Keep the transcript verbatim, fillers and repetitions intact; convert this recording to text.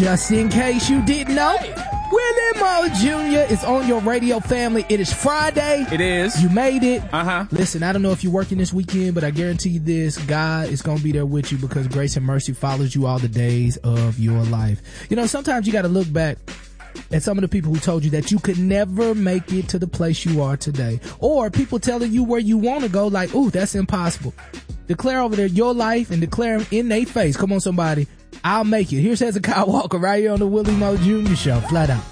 Just in case you didn't know, Willie Mo Junior is on your radio, family. It is Friday. It is. You made it. Uh-huh. Listen, I don't know if you're working this weekend, but I guarantee you this, God is going to be there with you because grace and mercy follows you all the days of your life. You know, sometimes you got to look back at some of the people who told you that you could never make it to the place you are today. Or people telling you where you want to go like, ooh, that's impossible. Declare over there your life and declare in their face. Come on, somebody. I'll make it. Here's Hezekiah Walker right here on the Willie Mo Junior Show. Flat out.